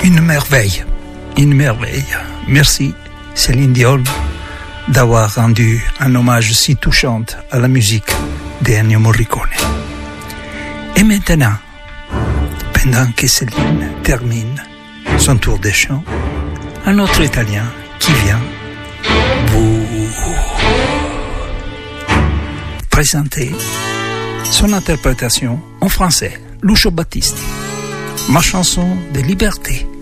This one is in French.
Une merveille. Merci Céline Dion d'avoir rendu un hommage si touchant à la musique d'Ennio Morricone. Et maintenant, pendant que Céline termine son tour de chant, un autre Italien qui vient vous présenter son interprétation en français, Lucio Battisti, ma chanson de liberté.